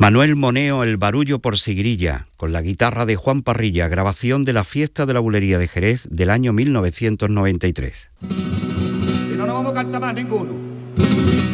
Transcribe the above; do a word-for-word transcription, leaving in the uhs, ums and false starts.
Manuel Moneo, El barullo por Sigrilla, con la guitarra de Juan Parrilla, grabación de la Fiesta de la Bulería de Jerez del año mil novecientos noventa y tres. Y no nos vamos a cantar más ninguno.